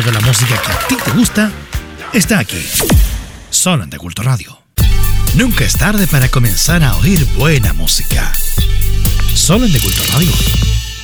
de la música que a ti te gusta está aquí, solo en De Culto Radio. Nunca es tarde para comenzar a oír buena música. Solo en De Culto Radio.